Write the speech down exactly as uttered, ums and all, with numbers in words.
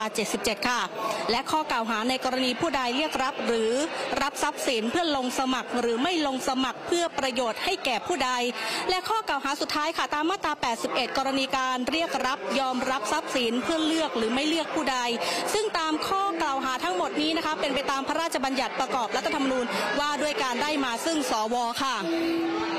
เจ็ดสิบเจ็ดค่ะและข้อกล่าวหาในกรณีผู้ใดเรียกรับหรือรับทรัพย์สินเพื่อลงสมัครหรือไม่ลงสมัครเพื่อประโยชน์ให้แก่ผู้ใดและข้อกล่าวหาสุดท้ายค่ะตามมาตราแปดสิบเอ็ดกรณีการเรียกรับยอมรับทรัพย์สินเพื่อเลือกหรือไม่เลือกผู้ใดซึ่งตามข้อกล่าวหาทั้งหมดนี้นะคะเป็นไปตามพระราชบัญญัติประกอบรัฐธรรมนูญว่าด้วยการได้มาซึ่งสวค่ะ